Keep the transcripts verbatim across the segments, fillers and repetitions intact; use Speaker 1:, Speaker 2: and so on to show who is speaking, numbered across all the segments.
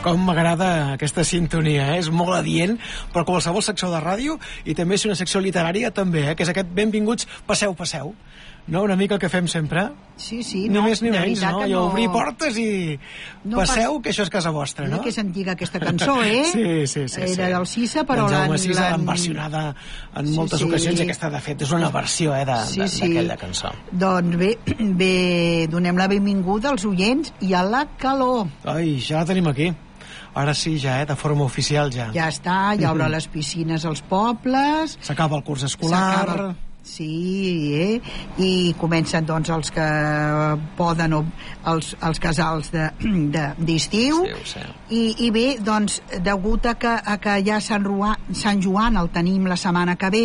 Speaker 1: Com m'agrada aquesta sintonia, eh? És molt adient per qualsevol secció de ràdio i també és una secció literària també, eh? Que és aquest benvinguts, passeu, passeu. No? Una mica el que fem sempre.
Speaker 2: Sí, sí.
Speaker 1: Ni
Speaker 2: no,
Speaker 1: més ni menys, no? I
Speaker 2: no...
Speaker 1: obrir portes i no passeu, pas... que això és casa vostra, no?
Speaker 2: Que és antiga aquesta cançó, eh?
Speaker 1: Sí, sí, sí.
Speaker 2: Era
Speaker 1: sí.
Speaker 2: del Cisa, però l'han...
Speaker 1: Jaume Cisa l'han versionada en sí, moltes sí. ocasions i aquesta, de fet, és una versió, eh, d'aquella
Speaker 2: sí, sí.
Speaker 1: cançó.
Speaker 2: Doncs bé, bé, donem la benvinguda als oients i a la calor.
Speaker 1: Ai, ja la tenim aquí. Ara sí, ja, eh, de forma oficial, ja.
Speaker 2: Ja està, ja obre les piscines als pobles.
Speaker 1: S'acaba el curs escolar.
Speaker 2: Sí, eh? I comencen doncs els que poden, els, els casals d'estiu de, de,
Speaker 1: sí.
Speaker 2: I, i bé, doncs degut a que, a que ja Sant, Ruà, Sant Joan el tenim la setmana que ve,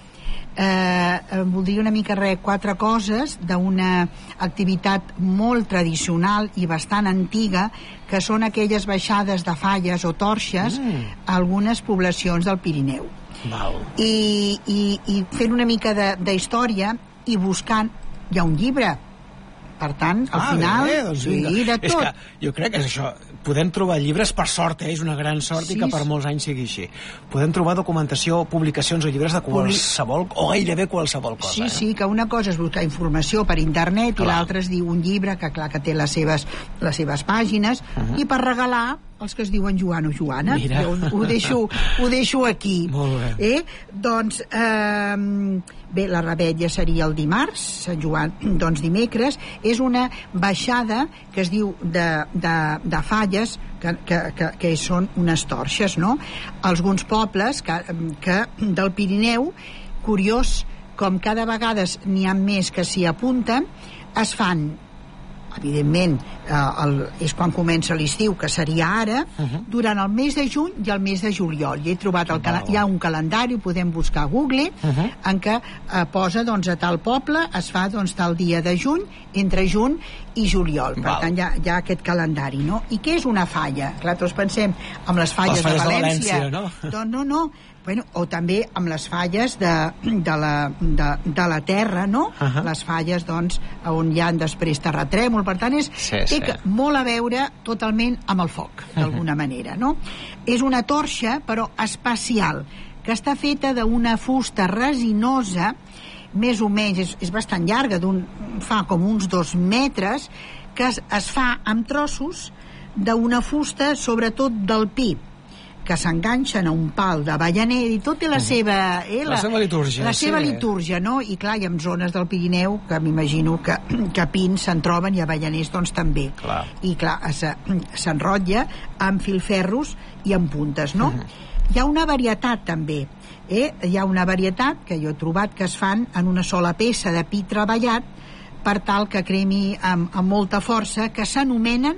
Speaker 2: eh, voldria una mica res, quatre coses d'una activitat molt tradicional i bastant antiga, que són aquelles baixades de falles o torxes mm. a algunes poblacions del Pirineu.
Speaker 1: Val.
Speaker 2: I, i, i fent una mica d'història i buscant, hi ha un llibre, per tant, al
Speaker 1: ah,
Speaker 2: final
Speaker 1: bé, doncs
Speaker 2: sí, de tot.
Speaker 1: És que jo crec que és això, podem trobar llibres, per sort, eh? És una gran sort sí. I que per molts anys sigui així. Podem trobar documentació, publicacions o llibres de qualsevol, o gairebé qualsevol cosa.
Speaker 2: Sí,
Speaker 1: eh?
Speaker 2: sí, que una cosa és buscar informació per internet clar. I l'altra es diu un llibre que clar que té les seves, les seves pàgines uh -huh. i per regalar els que es diuen Joan o Joana.
Speaker 1: Mira.
Speaker 2: Jo ho deixo, ho deixo aquí.
Speaker 1: Molt bé.
Speaker 2: Eh? Doncs, eh, bé, la revetlla seria el dimarts, Sant Joan, doncs dimecres. És una baixada que es diu de, de, de falles, que, que, que, que són unes torxes, no? Alguns pobles que, que del Pirineu, curiós, com cada vegada n'hi ha més que s'hi apunten, es fan evidentment eh, el, és quan comença l'estiu, que seria ara, uh -huh. durant el mes de juny i el mes de juliol. I he trobat el cala- hi ha un calendari, ho podem buscar a Google, uh -huh. en què eh, posa doncs, a tal poble es fa doncs, tal dia de juny, entre juny i juliol. Per
Speaker 1: Val.
Speaker 2: tant, hi ha, hi ha aquest calendari, no? I què és una falla? Clar, tots pensem en les falles,
Speaker 1: les falles
Speaker 2: de València.
Speaker 1: De València, no?
Speaker 2: Doncs no, no. Bueno, o també amb les falles de, de, la, de, de la terra, no? Uh -huh. Les falles, doncs, on hi ha després terratrèmol, per tant, és,
Speaker 1: sí,
Speaker 2: té
Speaker 1: sí.
Speaker 2: Que, molt a veure totalment amb el foc, d'alguna uh -huh. manera, no? És una torxa, però especial, que està feta d'una fusta resinosa, més o menys, és, és bastant llarga, d'un, fa com uns dos metres, que es, es fa amb trossos d'una fusta, sobretot del pi, que s'enganxen a un pal d'avellaner i tot té la seva... Eh,
Speaker 1: la, la seva litúrgia.
Speaker 2: La seva
Speaker 1: sí.
Speaker 2: litúrgia, no? I clar, hi ha zones del Pirineu que m'imagino que, que pins se'n troben i avellaners doncs també.
Speaker 1: Clar.
Speaker 2: I clar, s'enrotlla amb filferros i amb puntes, no? Uh -huh. Hi ha una varietat també, eh? Hi ha una varietat que jo he trobat que es fan en una sola peça de pi treballat per tal que cremi amb, amb molta força, que s'anomenen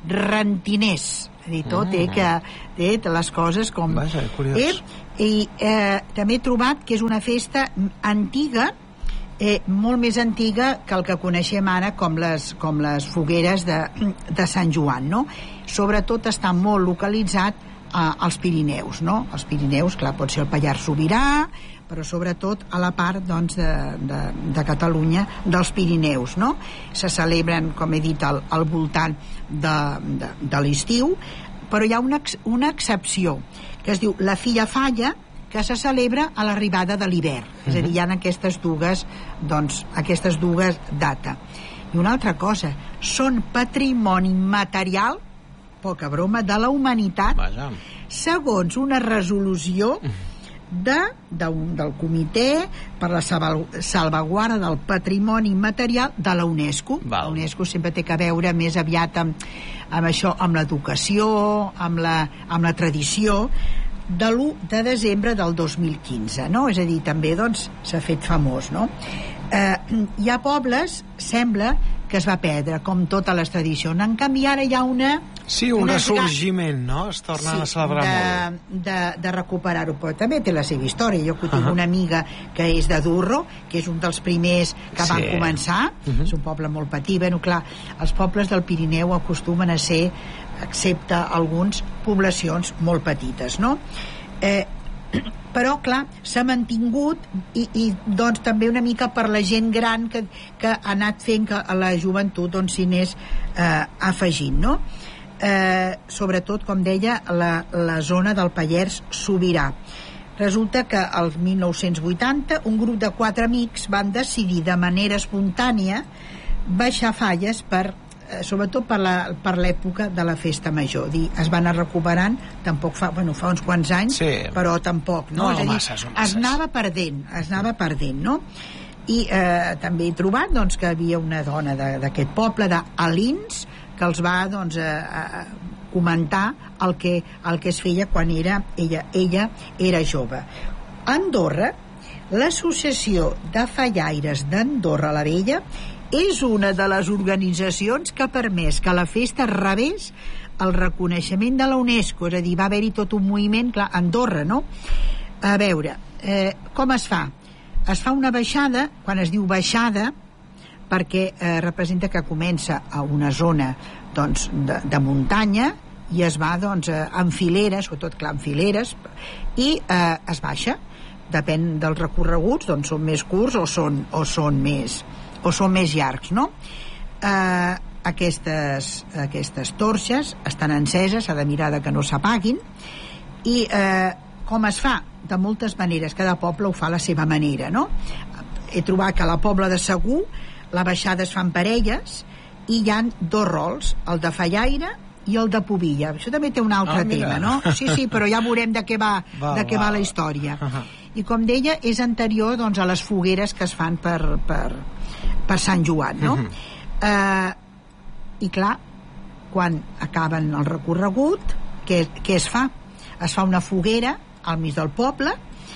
Speaker 2: rentiners. És a dir, tot, eh, que té les coses com...
Speaker 1: Vaja, curiós.
Speaker 2: Eh? I eh, també he trobat que és una festa antiga, eh, molt més antiga que el que coneixem ara com les, com les fogueres de, de Sant Joan, no? Sobretot està molt localitzat a, als Pirineus, no? Els Pirineus, clar, pot ser el Pallars Sobirà, però sobretot a la part doncs, de, de, de Catalunya, dels Pirineus, no? Se celebren, com he dit, al, al voltant de, de, de l'estiu, però hi ha una, una excepció, que es diu la Filla Falla, que se celebra a l'arribada de l'hivern. Uh-huh. És a dir, hi ha aquestes dues, doncs, aquestes dues dates. I una altra cosa, són patrimoni material, poca broma, de la humanitat,
Speaker 1: Vaja.
Speaker 2: segons una resolució de, de un, del Comitè per la Salvaguarda del Patrimoni Material de la UNESCO.
Speaker 1: Val.
Speaker 2: La UNESCO sempre té que veure més aviat amb, amb això, amb l'educació, amb la, amb la tradició, de l'u de desembre del dos mil quinze, no? És a dir, també doncs s'ha fet famós, no? Eh, hi ha pobles, sembla, que es va perdre, com totes les tradicions. En canvi, ara hi ha una...
Speaker 1: Sí, un ressorgiment, no? Es torna
Speaker 2: sí,
Speaker 1: a celebrar
Speaker 2: de,
Speaker 1: molt.
Speaker 2: De, de recuperar-ho, però també té la seva història. Jo que tinc
Speaker 1: uh -huh.
Speaker 2: una amiga que és de Durro, que és un dels primers que
Speaker 1: sí.
Speaker 2: van començar, uh -huh. és un poble molt petit. Bueno, clar, els pobles del Pirineu acostumen a ser, excepte alguns, poblacions molt petites, no? Eh, però clar, s'ha mantingut i, i doncs també una mica per la gent gran que, que ha anat fent que a la joventut doncs s'hi anés eh, afegint, no? eh, sobretot, com deia, la, la zona del Pallars Sobirà. Resulta que al mil nou-cents vuitanta un grup de quatre amics van decidir de manera espontània baixar falles per, eh, sobretot per la, per l'època de la festa major. Dir, es van anar recuperant, tampoc fa, bueno, fa uns quants anys, sí, però tampoc, no?
Speaker 1: No,
Speaker 2: És a dir,
Speaker 1: masses, masses.
Speaker 2: es anava perdent, es anava perdent, no? I eh, també he trobat doncs, que hi havia una dona d'aquest poble, d'Alins, que els va doncs, a, a comentar el que, el que es feia quan era, ella, ella era jove. A Andorra, l'Associació de Fallaires d'Andorra la Vella és una de les organitzacions que ha permès que la festa rebés el reconeixement de la UNESCO, és a dir, va haver-hi tot un moviment, clar, a Andorra, no? A veure, eh, com es fa? Es fa una baixada, quan es diu baixada, perquè eh, representa que comença a una zona doncs, de, de muntanya i es va doncs, en fileres, sobretot clar, en fileres, i eh, es baixa. Depèn dels recorreguts, doncs són més curts o són, o són, més, o són més llargs, no? Eh, aquestes, aquestes torxes estan enceses, s'ha de mirar de que no s'apaguin, i eh, com es fa? De moltes maneres, cada poble ho fa a la seva manera, no? He trobat que a la Pobla de Segur la baixada es fan parelles i hi ha dos rols, el de fallaire i el de pubilla. Això també té un altre ah, tema, no? Sí, sí, però ja veurem de què va, va, de què va, va la història. Uh -huh. I com deia, és anterior doncs, a les fogueres que es fan per, per, per Sant Joan, no? Uh -huh. eh, I clar, quan acaben el recorregut, què, què es fa? Es fa una foguera al mig del poble.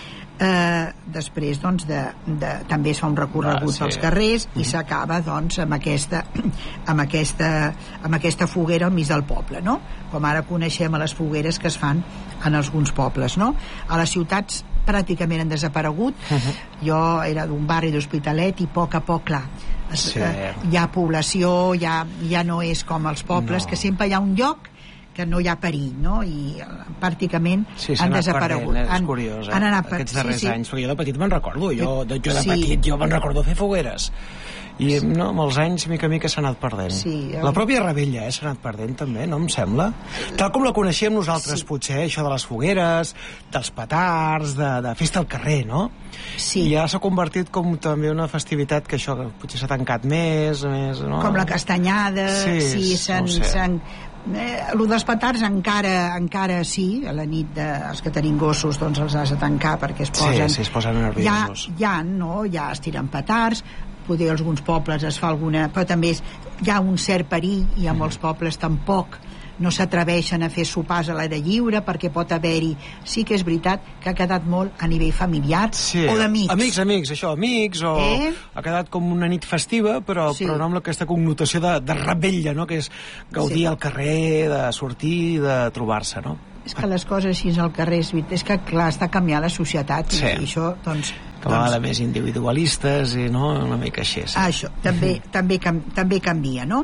Speaker 2: Eh, després doncs, de, de, també es fa un recorregut ah, sí. pels carrers i mm-hmm. s'acaba doncs, amb, aquesta, amb, aquesta, amb aquesta foguera al mig del poble, no? Com ara coneixem a les fogueres que es fan en alguns pobles, no? A les ciutats pràcticament han desaparegut. Mm-hmm. Jo era d'un barri d'Hospitalet i a poc a poc, clar, es, sí. eh, hi ha població, ja, ja no és com els pobles, no. que sempre hi ha un lloc que no hi ha perill, no? I pràcticament
Speaker 1: sí,
Speaker 2: han desaparegut.
Speaker 1: Perdent, és curiós, eh?
Speaker 2: Han anat per...
Speaker 1: Aquests darrers
Speaker 2: sí, sí.
Speaker 1: anys, perquè jo de petit me'n recordo, jo de, jo de
Speaker 2: sí.
Speaker 1: petit jo me'n recordo fer fogueres. I sí. no, amb els anys, mica a mica s'ha anat perdent.
Speaker 2: Sí,
Speaker 1: el... La pròpia Rebella, eh, s'ha anat perdent també, no em sembla? Tal com la coneixíem nosaltres, sí. potser, això de les fogueres, dels petards, de, de festa al carrer, no?
Speaker 2: Sí.
Speaker 1: I ja s'ha convertit com també una festivitat que això potser s'ha tancat més, més, no?
Speaker 2: Com la castanyada, sí, sí s'han... No Eh, el dels petards encara encara sí, a la nit de, els que tenim gossos doncs els has de tancar perquè es posen,
Speaker 1: sí, sí, es posen nerviosos.
Speaker 2: Ja, ja, no? Ja es tiren petards, poder alguns pobles es fa alguna, però també és, hi ha un cert perill i a molts pobles tampoc no s'atreveixen a fer sopars a l'aire lliure perquè pot haver-hi, sí que és veritat que ha quedat molt a nivell familiar
Speaker 1: sí.
Speaker 2: o d'amics.
Speaker 1: Amics, amics, això, amics, o eh? ha quedat com una nit festiva, però, sí. però no amb aquesta connotació de, de rebella, no? Que és gaudir sí. al carrer, de sortir, de trobar-se, no?
Speaker 2: És que les coses així al carrer, és, és que clar, està canviant la societat sí. i això, doncs...
Speaker 1: Que va doncs, més individualistes i no, una mica així. Sí.
Speaker 2: Això, també, també, també canvia, no?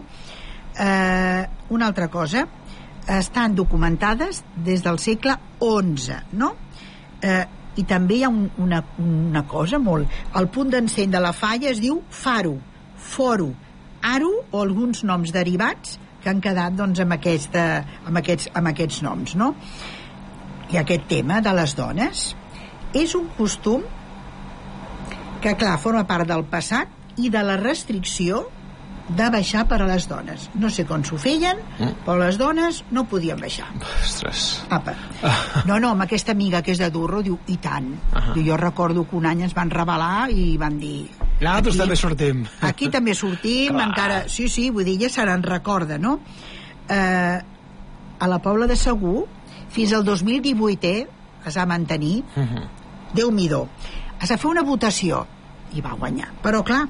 Speaker 2: Eh, una altra cosa, estan documentades des del segle onze, no? Eh, I també hi ha un, una, una cosa molt... El punt d'encén de la falla es diu faro, foro, aro o alguns noms derivats que han quedat doncs, amb, aquesta, amb, aquests, amb aquests noms, no? I aquest tema de les dones és un costum que, clar, forma part del passat i de la restricció de baixar per a les dones. No sé com s'ho feien, mm. però les dones no podien baixar.
Speaker 1: Ostres.
Speaker 2: Apa. No, no, amb aquesta amiga que és de Durro, diu, i tant. Uh -huh. Jo recordo que un any ens van revelar i van dir...
Speaker 1: Nosaltres també sortim.
Speaker 2: Aquí també sortim, encara... Sí, sí, vull dir, ja se n'en recorda, no? Eh, a la Pobla de Segur, fins al dos mil divuit eh, es va mantenir, uh -huh. Déu-n'hi-do. Es va fer una votació i va guanyar. Però, clar,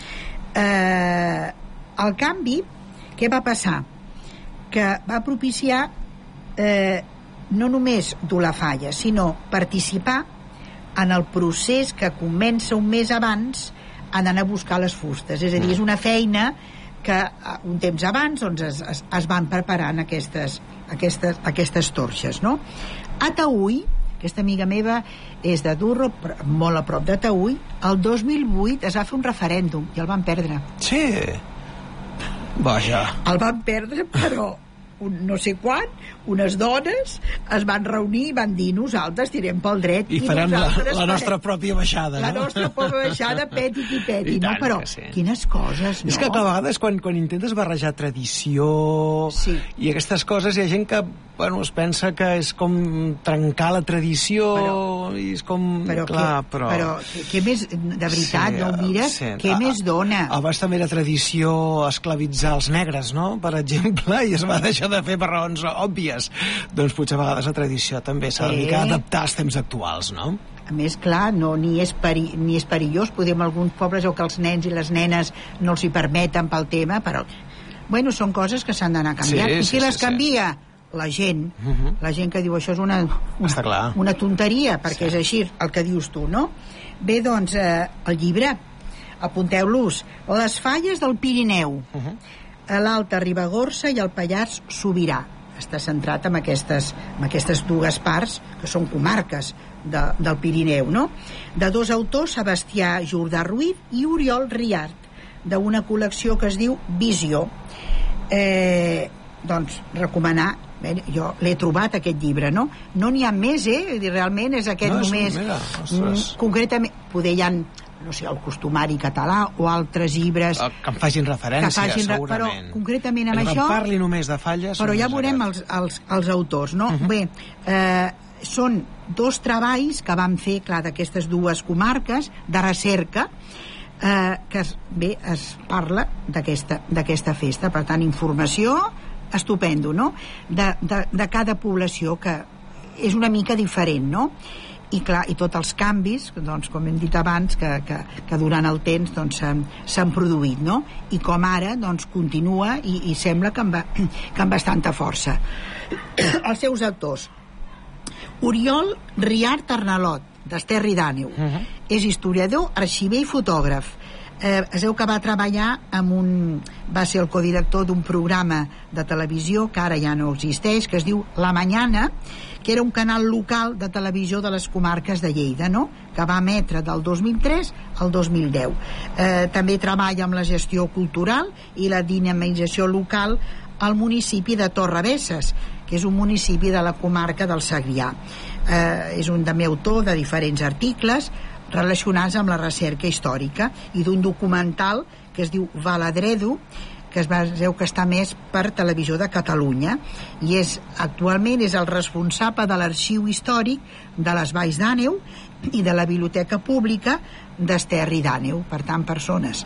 Speaker 2: Eh, el canvi, què va passar? Que va propiciar eh, no només dur la falla, sinó participar en el procés que comença un mes abans anant a buscar les fustes. És a dir, és una feina que un temps abans doncs, es, es, es van preparant aquestes, aquestes, aquestes torxes, no? A Taüll, aquesta amiga meva és de Durro, molt a prop de Taüll, el dos mil vuit es va fer un referèndum i el van perdre.
Speaker 1: Sí? Vaja.
Speaker 2: El van perdre, però un no sé quan, unes dones es van reunir i van dir nosaltres tirem pel dret
Speaker 1: i,
Speaker 2: i
Speaker 1: farem la, la nostra
Speaker 2: farem
Speaker 1: pròpia baixada,
Speaker 2: la
Speaker 1: no?
Speaker 2: nostra pròpia baixada, peti qui peti,
Speaker 1: I
Speaker 2: no?
Speaker 1: tant
Speaker 2: Però
Speaker 1: que sí.
Speaker 2: quines coses, no?
Speaker 1: És que a vegades quan, quan intentes barrejar tradició
Speaker 2: sí.
Speaker 1: i aquestes coses, hi ha gent que bueno, es pensa que és com trencar la tradició però, i és com...
Speaker 2: Però,
Speaker 1: clar,
Speaker 2: què,
Speaker 1: però...
Speaker 2: però què més, de veritat,
Speaker 1: sí,
Speaker 2: no ho mires?
Speaker 1: Sí.
Speaker 2: Què
Speaker 1: a,
Speaker 2: més dona?
Speaker 1: Abans també era tradició esclavitzar els negres, no?, per exemple, i es va deixar de fer per raons òbvies. Doncs potser a vegades la tradició també s'ha de mica adaptar als temps actuals, no?
Speaker 2: A més, clar, no, ni, és peri, ni és perillós. Podem alguns pobles o que els nens i les nenes no els hi permeten pel tema, però bueno, són coses que s'han d'anar canviant.
Speaker 1: Sí,
Speaker 2: I qui
Speaker 1: sí,
Speaker 2: les
Speaker 1: sí,
Speaker 2: canvia? Sí. La gent. Uh -huh. La gent que diu això és una, una, una tonteria, perquè sí. És així el que dius tu, no? Bé, doncs, eh, el llibre, apunteu-los. Les falles del Pirineu, uh -huh. a l'Alta Ribagorça i el Pallars Sobirà. Està centrat en aquestes, en aquestes dues parts, que són comarques de, del Pirineu, no? De dos autors, Sebastià Jordà Ruiz i Oriol Riart, d'una col·lecció que es diu Visió. Eh, doncs, recomanar. Bé, jo l'he trobat, aquest llibre, no? No n'hi ha més, eh? Realment és aquest
Speaker 1: no,
Speaker 2: només...
Speaker 1: Mira,
Speaker 2: mm, concretament, poder hi ha, no sé, el costumari català o altres llibres...
Speaker 1: Que en facin referència, que facin, segurament.
Speaker 2: Però, concretament amb
Speaker 1: el
Speaker 2: això...
Speaker 1: Que parli només de falles...
Speaker 2: Però ja veurem els, els, els autors, no? Uh-huh. Bé, eh, són dos treballs que vam fer, clar, d'aquestes dues comarques, de recerca, eh, que es, bé, es parla d'aquesta d'aquesta festa. Per tant, informació... estupendo, no? De, de, de cada població, que és una mica diferent, no? I clar, i tots els canvis, doncs, com hem dit abans, que, que, que durant el temps doncs, s'han produït, no? I com ara doncs, continua i, i sembla que amb, que amb bastanta força. Els seus autors: Oriol Riart Arnalot, d'Esterri d'Àneu. Uh-huh. És historiador, arxiver i fotògraf. Eh, es veu que va treballar amb un... va ser el codirector d'un programa de televisió que ara ja no existeix, que es diu La Mañana, que era un canal local de televisió de les comarques de Lleida, no?, que va emetre del dos mil tres al dos mil deu. Eh, també treballa amb la gestió cultural i la dinamització local al municipi de Torrebesses, que és un municipi de la comarca del Segrià. Eh, és un també autor de diferents articles relacionats amb la recerca històrica i d'un documental que es diu Valadredo, que es veu que està més per Televisió de Catalunya, i és actualment és el responsable de l'arxiu històric de les Valls d'Àneu i de la Biblioteca Pública d'Esterri d'Àneu. Per tant, persones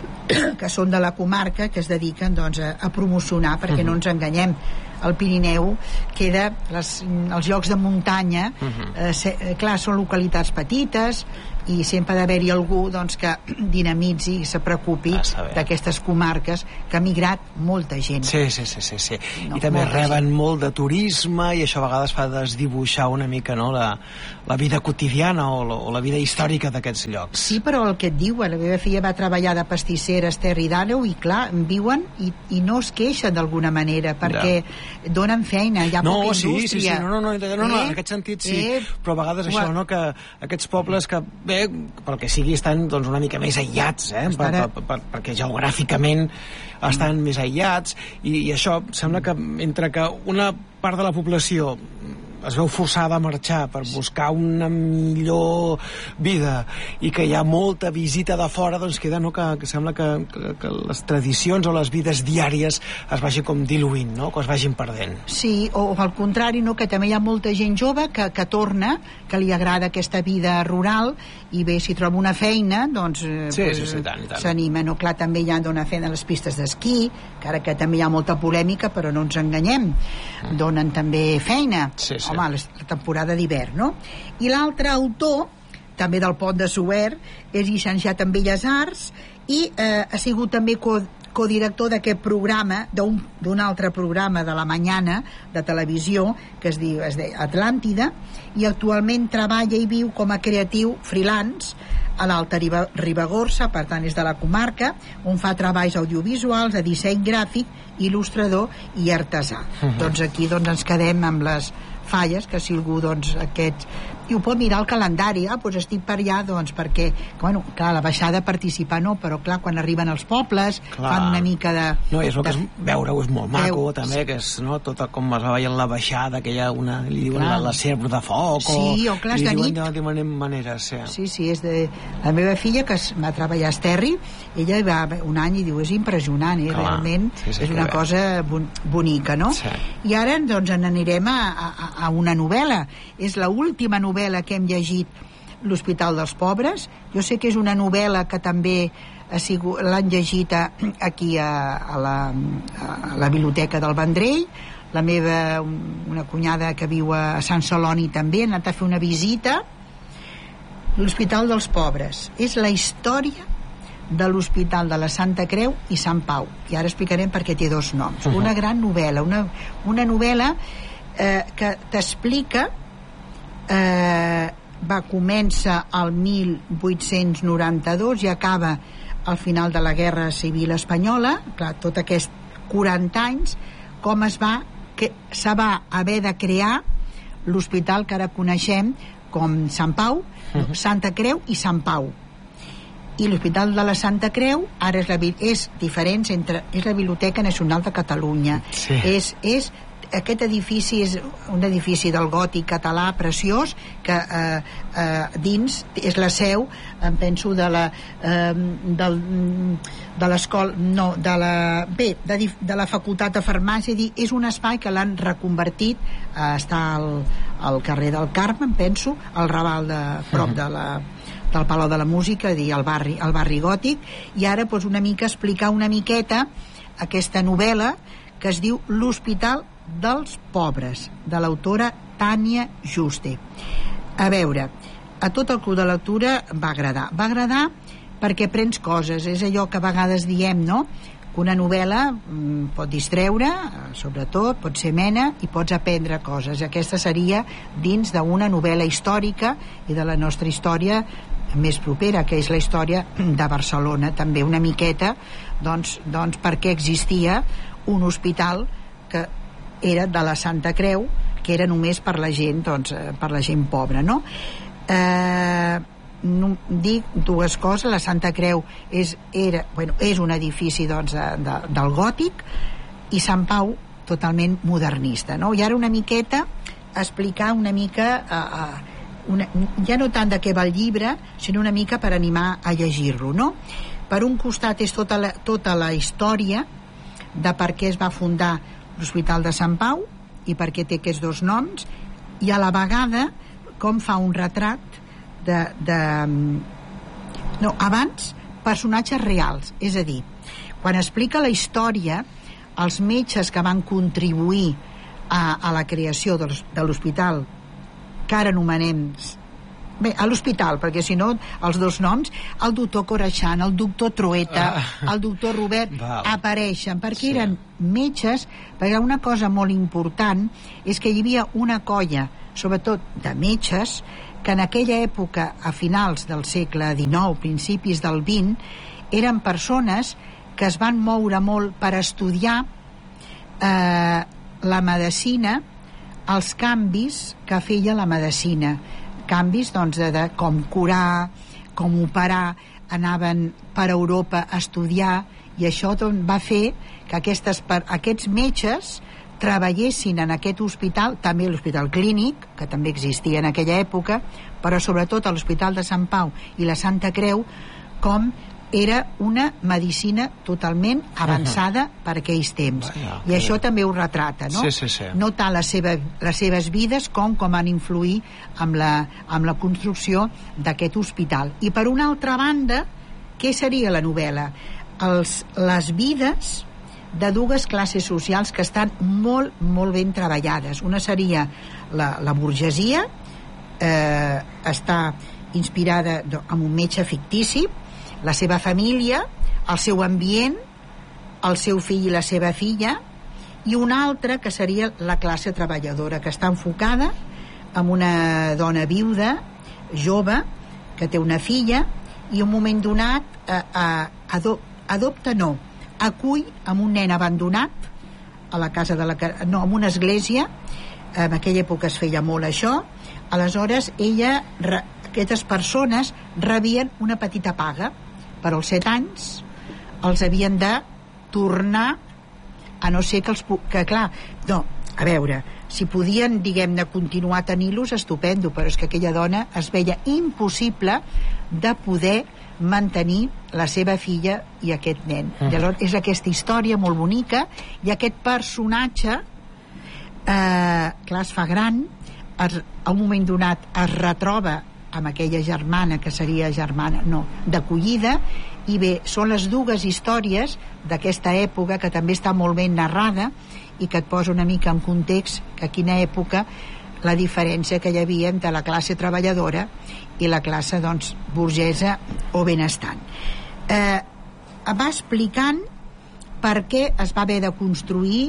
Speaker 2: que són de la comarca que es dediquen doncs, a, a promocionar, perquè no ens enganyem, el Pirineu queda les, els llocs de muntanya, eh, se, clar, són localitats petites i sempre ha d'haver-hi algú doncs, que dinamitzi i se preocupi d'aquestes comarques, que ha migrat molta gent.
Speaker 1: Sí, sí, sí, sí, sí.
Speaker 2: No,
Speaker 1: i també reben
Speaker 2: gent.
Speaker 1: molt de turisme i això a vegades fa desdibuixar una mica, no?, la, la vida quotidiana o la, o la vida històrica d'aquests llocs.
Speaker 2: Sí, però el que et diuen, la meva filla va treballar de pastissera a Esterri d'Àneu i clar, viuen i, i no es queixen d'alguna manera, perquè ja. donen feina, hi ha
Speaker 1: no,
Speaker 2: poca
Speaker 1: sí,
Speaker 2: indústria.
Speaker 1: Sí, sí, no, no, no, no, no, en aquest sentit sí, eh? Però a vegades això, no?, que aquests pobles que, bé, pel que sigui, estan doncs, una mica més aïllats, eh? Per, per, per, perquè geogràficament estan mm. més aïllats, i, i això sembla que entre que una part de la població es veu forçada a marxar per buscar una millor vida i que hi ha molta visita de fora, doncs queda, no?, que, que sembla que, que, que les tradicions o les vides diàries es vagin com diluint, no?, que es vagin perdent.
Speaker 2: Sí, o al contrari, no?, que també hi ha molta gent jove que, que torna, que li agrada aquesta vida rural, i bé, si troba una feina, doncs
Speaker 1: sí, pues, sí, sí, tant, tant.
Speaker 2: s'anima, no? Clar, també hi ha donar feina a les pistes d'esquí, que ara que també hi ha molta polèmica, però no ens enganyem, mm. donen també feina.
Speaker 1: Sí, sí.
Speaker 2: Home, la temporada d'hivern, no? I l'altre autor, també del Pont de Suert, és llicenciat en Belles Arts i eh, ha sigut també co codirector d'aquest programa, d'un altre programa de La Mañana, de televisió, que es diu, es diu Atlàntida, i actualment treballa i viu com a creatiu freelance a l'Alta Ribagorça, per tant és de la comarca, on fa treballs audiovisuals, de disseny gràfic, il·lustrador i artesà. Uh-huh. Doncs aquí doncs, ens quedem amb les falles, que si algú doncs aquest i ho pot mirar al calendari, ah, doncs estic per allà, doncs perquè, bueno, clar, la baixada a participar no, però clar, quan arriben als pobles clar. Fan una mica de...
Speaker 1: No, és el
Speaker 2: de,
Speaker 1: que és veure-ho és molt maco,
Speaker 2: veu,
Speaker 1: també,
Speaker 2: sí.
Speaker 1: que és, no, tot com es va veient la baixada, que hi ha una, li diuen la, la serp de foc,
Speaker 2: sí, o, o clar,
Speaker 1: li
Speaker 2: de
Speaker 1: diuen
Speaker 2: nit.
Speaker 1: de, de manera, sí.
Speaker 2: Sí, sí, és de... La meva filla, que va treballar a Esterri, ella va un any i diu, és impressionant, eh?
Speaker 1: Clar.
Speaker 2: Realment
Speaker 1: sí, sí,
Speaker 2: és una cosa bon, bonica, no?
Speaker 1: Sí.
Speaker 2: I ara, doncs, n'anirem a, a, a una novel·la. És l'última novel·la que hem llegit, L'Hospital dels Pobres. Jo sé que és una novel·la que també l'han llegit a, aquí a, a, la, a la biblioteca del Vendrell. La meva, una cunyada que viu a Sant Celoni també, ha anat a fer una visita. L'Hospital dels Pobres és la història de l'Hospital de la Santa Creu i Sant Pau, i ara explicarem per què té dos noms. Uh-huh. Una gran novel·la, una, una novel·la eh, que t'explica eh, va comença al mil vuit-cents noranta-dos i acaba al final de la Guerra Civil Espanyola. Clar, tot aquests quaranta anys, com es va que se va haver de crear l'hospital que ara coneixem com Sant Pau, uh-huh. Santa Creu i Sant Pau. I l'Hospital de la Santa Creu ara és, la, és diferent entre, és la Biblioteca Nacional de Catalunya. Sí. És, és aquest edifici és un edifici del gòtic català preciós que eh, eh, dins és la seu, em penso de la eh, del, de l'escola no, de la, bé, de, de la Facultat de Farmàcia, dir, és un espai que l'han reconvertit, eh, està al, al carrer del Carme, em penso, al Raval de prop de la del Palau de la Música, dir, al barri, al barri gòtic, i ara doncs, una mica explicar una miqueta aquesta novel·la que es diu L'Hospital dels Pobres, de l'autora Tània Juste. A veure, a tot el club de lectura va agradar. Va agradar perquè prens coses, és allò que a vegades diem, no?, que una novel·la mm, pot distreure, sobretot, pot ser mena i pots aprendre coses. Aquesta seria dins d'una novel·la històrica i de la nostra història més propera, que és la història de Barcelona, també una miqueta, doncs, doncs perquè existia un hospital que era de la Santa Creu, que era només per la gent, doncs, per la gent pobra, no? Eh, no dic dues coses. La Santa Creu és, era, bueno, és un edifici doncs, de, de, del gòtic, i Sant Pau totalment modernista, no? I ara una miqueta explicar una mica eh, una, ja no tant de què va el llibre, sinó una mica per animar a llegir-lo, no? Per un costat és tota la, tota la història de per què es va fundar l'Hospital de Sant Pau i per què té aquests dos noms, i a la vegada com fa un retrat de, de no, abans personatges reals, és a dir, quan explica la història, els metges que van contribuir a, a la creació de, de l'hospital, que ara anomenem bé, a l'hospital, perquè si no els dos noms, el doctor Coreixant, el doctor Trueta, ah. el doctor Robert Val. apareixen, perquè sí. eren metges, perquè una cosa molt important és que hi havia una colla, sobretot de metges, que en aquella època, a finals del segle dinou, principis del vint, eren persones que es van moure molt per estudiar eh, la medicina, els canvis que feia la medicina, canvis doncs, de, de com curar, com operar, anaven per Europa a estudiar, i això doncs, va fer que aquestes, per, aquests metges treballessin en aquest hospital, també l'hospital clínic, que també existia en aquella època, però sobretot a l'Hospital de Sant Pau i la Santa Creu, com era una medicina totalment avançada uh-huh. per aquells temps. Vaja, i això bé. també ho retrata, no?
Speaker 1: Sí, sí, sí.
Speaker 2: No tant les, seva, les seves vides com com han influït amb la, amb la construcció d'aquest hospital. I per una altra banda, què seria la novel·la? Els, les vides de dues classes socials que estan molt, molt ben treballades. Una seria la, la burgesia, eh, està inspirada en un metge fictici, la seva família, el seu ambient, el seu fill i la seva filla, i una altra que seria la classe treballadora, que està enfocada en una dona viuda, jove, que té una filla i un moment donat eh, eh, adop, adopta no acull amb un nen abandonat a la casa de la... no, en una església. En aquella època es feia molt això. Aleshores ella, aquestes persones rebien una petita paga, però als set anys els havien de tornar, a no ser que els... que clar, no, a veure, si podien, diguem-ne, continuar tenint-los, estupendo, però és que aquella dona es veia impossible de poder mantenir la seva filla i aquest nen. Uh-huh. Llavors és aquesta història molt bonica, i aquest personatge eh, clar, es fa gran, es, a un moment donat es retroba amb aquella germana que seria germana, no, d'acollida, i bé, són les dues històries d'aquesta època que també està molt ben narrada i que et posa una mica en context que a quina època la diferència que hi havia entre la classe treballadora i la classe, doncs, burgesa o benestant. Eh, va explicant per què es va haver de construir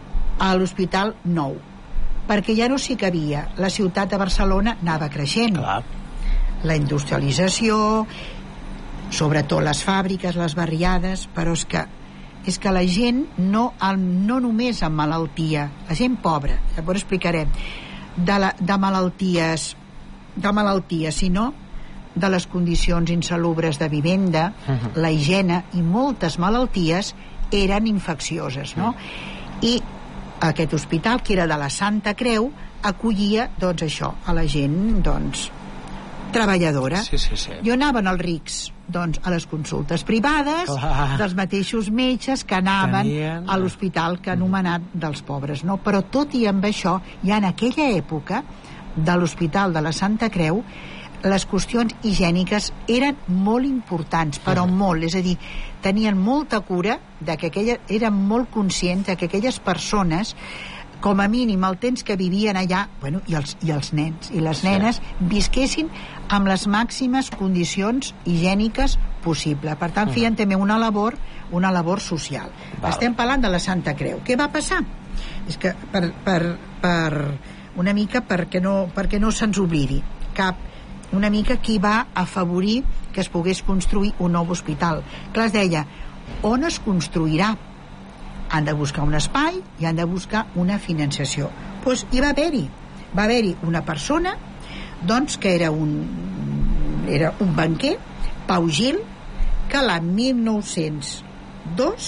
Speaker 2: a l'Hospital Nou, perquè ja no s'hi cabia. La ciutat de Barcelona anava creixent.
Speaker 1: Clar.
Speaker 2: La industrialització, sobretot les fàbriques, les barriades, però és que és que la gent no, no només amb malaltia, la gent pobra, llavors explicarem, de, la, de malalties de malalties, sinó de les condicions insalubres de vivenda, uh-huh. la higiene i moltes malalties eren infeccioses, no? Uh-huh. I aquest hospital, que era de la Santa Creu, acollia, doncs, això, a la gent, doncs, treballadora.
Speaker 1: Sí, sí, sí.
Speaker 2: I on anaven els rics? Doncs a les consultes privades, clar, dels mateixos metges que anaven Tenien... a l'hospital que anomenat dels pobres, no? Però tot i amb això, ja en aquella època de l'Hospital de la Santa Creu, les qüestions higièniques eren molt importants, però uh-huh. molt, és a dir, tenien molta cura de que aquella, eren molt conscients de que aquelles persones, com a mínim el temps que vivien allà, bueno, i els, i els nens i les nenes sí. visquessin amb les màximes condicions higièniques possible. Per tant, feien uh-huh. també una labor, una labor social. Val. Estem parlant de la Santa Creu. Què va passar? És que per, per, per una mica perquè no, perquè no se'ns oblidi cap, una mica qui va afavorir que es pogués construir un nou hospital. Clar, es deia, on es construirà? Han de buscar un espai i han de buscar una financiació. Doncs hi va haver-hi. Va haver-hi una persona, doncs, que era un, era un banquer, Pau Gil, que l'any mil nou-cents dos,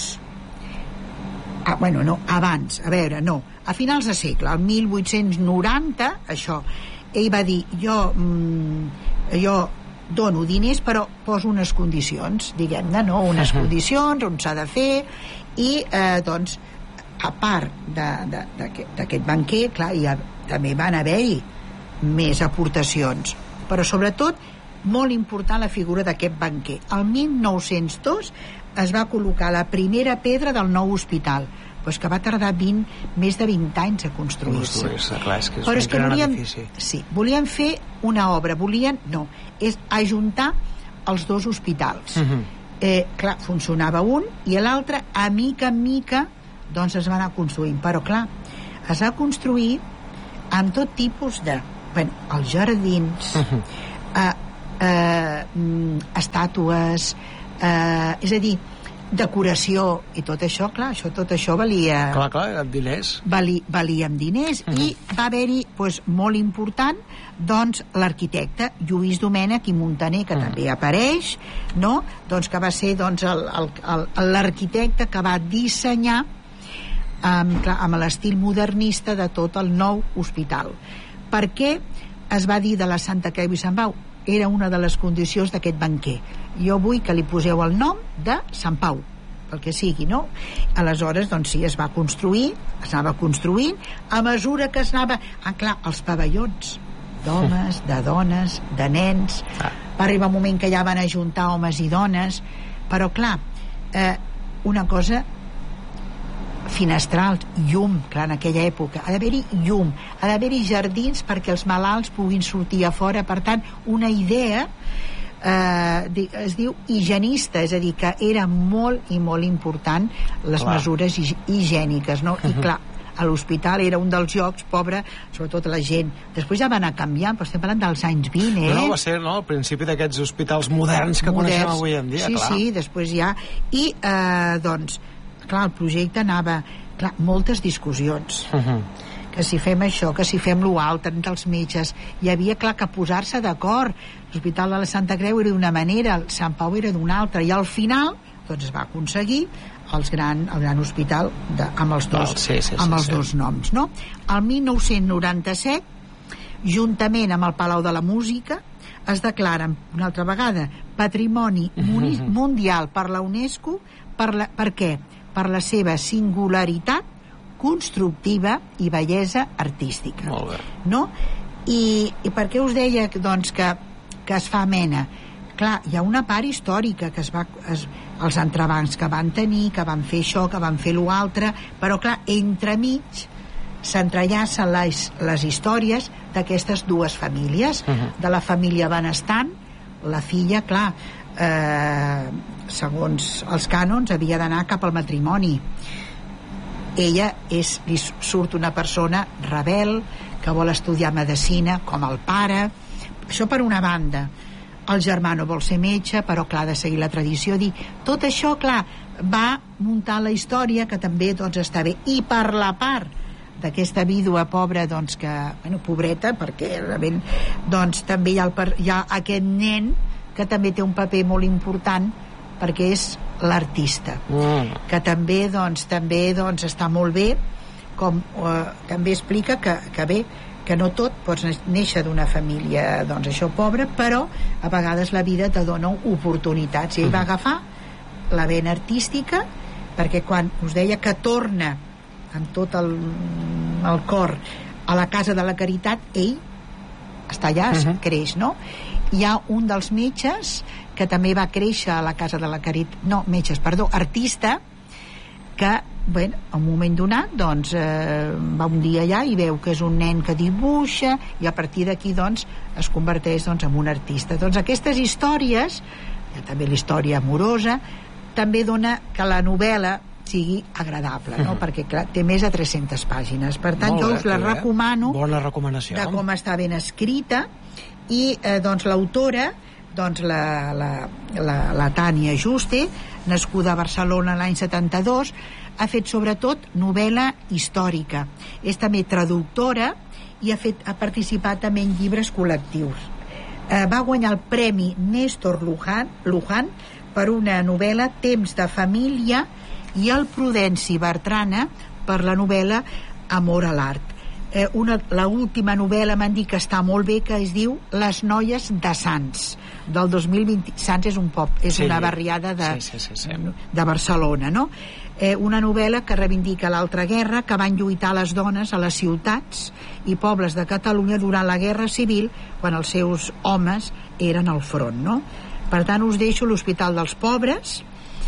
Speaker 2: ah, bueno, no, abans, a veure, no, a finals de segle, al mil vuit-cents noranta, això, ell va dir, jo, mm, jo dono diners, però poso unes condicions, diguem-ne, no? Unes uh-huh. condicions, on s'ha de fer, i, eh, doncs, a part d'aquest banquer, clar, hi ha, també van haver-hi més aportacions, però sobretot molt important la figura d'aquest banquer. El mil nou-cents dos es va col·locar la primera pedra del nou hospital, pues que va tardar vint, més de vint anys a construir-se.
Speaker 1: Construir-se, clar, és que és
Speaker 2: però
Speaker 1: un
Speaker 2: és que
Speaker 1: gran
Speaker 2: volien,
Speaker 1: edifici.
Speaker 2: sí, volien fer una obra, volien, no, és ajuntar els dos hospitals. Uh-huh. eh, clar, funcionava un i l'altre, a mica en mica, doncs es va anar construint, però clar, es va construir amb tot tipus de, bueno, els jardins, uh-huh. eh, eh, estàtues, eh, és a dir, decoració i tot això, clar, això, tot això valia...
Speaker 1: Clar, clar, amb diners.
Speaker 2: Vali, valia amb diners, uh-huh. i va haver-hi, doncs, molt important, doncs, l'arquitecte Lluís Domènech i Muntaner, que uh-huh. també apareix, no?, doncs, que va ser, doncs, el, el, el, l'arquitecte que va dissenyar amb, clar, amb l'estil modernista de tot el nou hospital. Per què es va dir de la Santa Creu i Sant Pau? Era una de les condicions d'aquest banquer. Jo vull que li poseu el nom de Sant Pau, pel que sigui, no? Aleshores, doncs sí, es va construir, es anava construint, a mesura que es anava... Ah, clar, els pavellons d'homes, de dones, de nens... Ah. Va arribar un moment que ja van ajuntar homes i dones, però clar, eh, una cosa... finestrals, llum, clar, en aquella època ha d'haver-hi llum, ha d'haver-hi jardins perquè els malalts puguin sortir a fora. Per tant, una idea eh, es diu higienista, és a dir, que era molt i molt important les clar. mesures higièniques, no? Uh-huh. I clar, a l'hospital, era un dels llocs, pobre, sobretot la gent. Després ja va anar canviant, però estem parlant dels anys vint, eh?
Speaker 1: No, no, va ser no, al principi d'aquests hospitals moderns que moderns. Coneixem avui en dia,
Speaker 2: sí,
Speaker 1: clar.
Speaker 2: Sí, sí, després ja... I, eh, doncs, clar, el projecte anava... Clar, moltes discussions. Uh -huh. Que si fem això, que si fem lo altre, entre els metges. Hi havia, clar, que posar-se d'acord. L'Hospital de la Santa Creu era d'una manera, el Sant Pau era d'una altra, i al final, doncs, es va aconseguir els gran, el gran hospital de, amb els dos, oh, sí, sí, amb sí, els sí. dos noms, no? El mil nou-cents noranta-set, juntament amb el Palau de la Música, es declaren una altra vegada Patrimoni uh-huh. Mundial per la UNESCO. Per, la, per què? Per la seva singularitat constructiva i bellesa artística.
Speaker 1: Molt bé.
Speaker 2: No? I, i per què us deia doncs, que, que es fa amena? Clar, hi ha una part històrica que es va, es, els entrebancs que van tenir, que van fer això, que van fer l'altre, però clar, entremig s'entrellacen les, les històries d'aquestes dues famílies, uh-huh. de la família benestant. La filla, clar, eh, segons els cànons havia d'anar cap al matrimoni. Ella és, li surt una persona rebel que vol estudiar medicina com el pare. Això per una banda. El germà no vol ser metge, però clar, ha de seguir la tradició. Dir, tot això, clar, va muntar la història, que també doncs, està bé. I per la part d'aquesta vídua pobra, doncs, que, bueno, pobreta, perquè realment, doncs, també hi ha, el, hi ha aquest nen que també té un paper molt important, perquè és l'artista, mm. que també, doncs, també doncs, està molt bé, com eh, també explica que, que bé, que no tot pots néixer d'una família, doncs, això, pobra, però a vegades la vida te dona oportunitats. I ell mm. va agafar la vena artística, perquè quan us deia que torna amb tot el, el cor a la Casa de la Caritat, ell està allà, es uh-huh. creix, no? Hi ha un dels metges que també va créixer a la Casa de la Caritat, no, metges, perdó, artista, que, bé, a un moment donat, doncs, eh, va un dia allà i veu que és un nen que dibuixa, i a partir d'aquí, doncs, es converteix, doncs, en un artista. Doncs aquestes històries, també la història amorosa, també dona que la novel·la sigui agradable, no? Mm. Perquè, clar, té més de tres-centes pàgines. Per tant, jo us la recomano.
Speaker 1: Bona recomanació.
Speaker 2: De com està ben escrita. I, eh, doncs, l'autora, doncs, la, la, la, la Tània Juste, nascuda a Barcelona l'any setanta-dos, ha fet, sobretot, novel·la històrica. És també traductora i ha, fet, ha participat també en llibres col·lectius. Eh, va guanyar el Premi Néstor Luján, Luján per una novel·la Temps de família, i el Prudenci Bertrana per la novel·la Amor a l'art. Eh, una, la última novel·la m'han dit que està molt bé, que es diu Les noies de Sants, del dos mil vint. Sants és un pop, és sí, una barriada de,
Speaker 1: sí, sí, sí, sí.
Speaker 2: de Barcelona, no? Eh, una novel·la que reivindica l'altra guerra, que van lluitar les dones a les ciutats i pobles de Catalunya durant la Guerra Civil, quan els seus homes eren al front, no? Per tant, us deixo l'Hospital dels Pobres,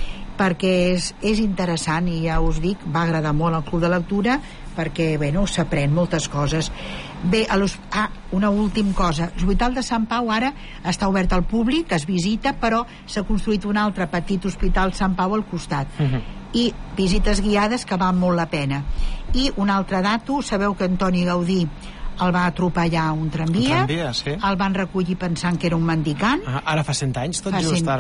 Speaker 2: perquè és, és interessant, i ja us dic, va agradar molt al Club de Lectura, perquè, bueno, s'aprèn moltes coses. Bé, a ah, una última cosa. L'Hospital de Sant Pau ara està obert al públic, es visita, però s'ha construït un altre petit Hospital Sant Pau al costat. Uh-huh. I visites guiades que val molt la pena. I un altre dato, sabeu que Antoni Gaudí el va atropellar un tramvia,
Speaker 1: un tramvia sí.
Speaker 2: El van recollir pensant que era un mendicant.
Speaker 1: Ah, ara fa cent anys, tot
Speaker 2: fa
Speaker 1: just
Speaker 2: cent...
Speaker 1: ara.